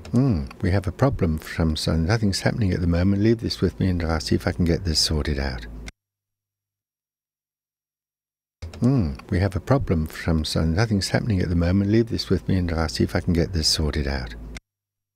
We have a problem from Sun. Nothing's happening at the moment. Leave this with me and I'll see if I can get this sorted out. We have a problem from Sun. Nothing's happening at the moment. Leave this with me and I'll see if I can get this sorted out.